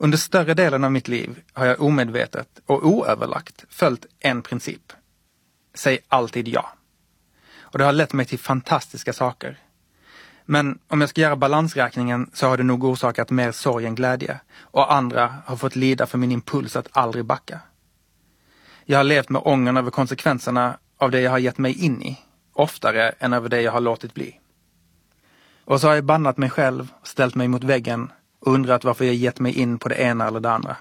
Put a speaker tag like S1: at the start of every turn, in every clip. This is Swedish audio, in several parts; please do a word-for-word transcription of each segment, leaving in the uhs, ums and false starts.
S1: Under större delen av mitt liv har jag omedvetet och oöverlagt följt en princip. Säg alltid ja. Och det har lett mig till fantastiska saker. Men om jag ska göra balansräkningen så har det nog orsakat mer sorg än glädje. Och andra har fått lida för min impuls att aldrig backa. Jag har levt med ångern över konsekvenserna av det jag har gett mig in i. Oftare än över det jag har låtit bli. Och så har jag bannat mig själv och ställt mig mot väggen och undrat varför jag gett mig in på det ena eller det andra.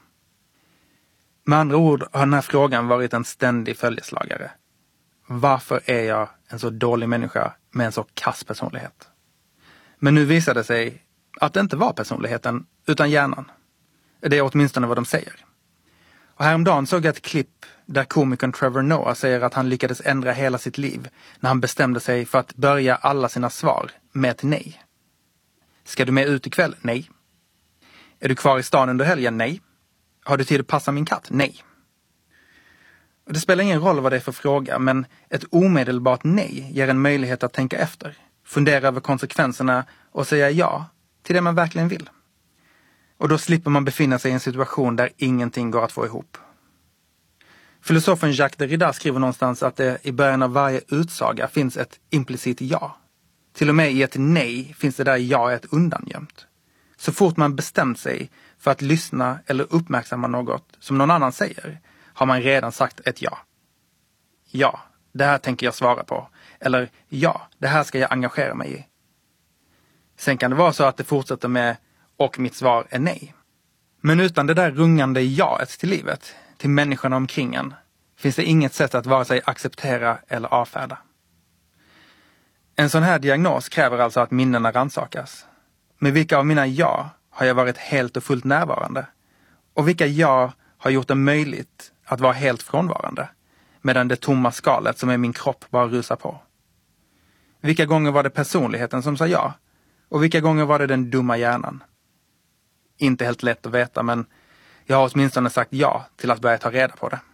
S1: Med andra ord har den här frågan varit en ständig följeslagare. Varför är jag en så dålig människa med en så kass personlighet? Men nu visade det sig att det inte var personligheten utan hjärnan. Det är åtminstone vad de säger. Och häromdagen såg jag ett klipp där komikern Trevor Noah säger att han lyckades ändra hela sitt liv när han bestämde sig för att börja alla sina svar med ett nej. Ska du med ut ikväll? Nej. Är du kvar i stan under helgen? Nej. Har du tid att passa min katt? Nej. Och det spelar ingen roll vad det är för fråga, men ett omedelbart nej ger en möjlighet att tänka efter, fundera över konsekvenserna och säga ja till det man verkligen vill. Och då slipper man befinna sig i en situation där ingenting går att få ihop. Filosofen Jacques Derrida skriver någonstans att det i början av varje utsaga finns ett implicit ja. Till och med i ett nej finns det där jaet undangömt. Så fort man bestämt sig för att lyssna eller uppmärksamma något som någon annan säger har man redan sagt ett ja. Ja, det här tänker jag svara på. Eller ja, det här ska jag engagera mig i. Sen kan det vara så att det fortsätter med och mitt svar är nej. Men utan det där rungande jaet till livet, till människorna omkring en, finns det inget sätt att vare sig acceptera eller avfärda. En sån här diagnos kräver alltså att minnena rannsakas. Med vilka av mina ja har jag varit helt och fullt närvarande? Och vilka ja har gjort det möjligt att vara helt frånvarande, medan det tomma skalet som är min kropp bara rusar på? Vilka gånger var det personligheten som sa ja? Och vilka gånger var det den dumma hjärnan? Inte helt lätt att veta, men jag har åtminstone sagt ja till att börja ta reda på det.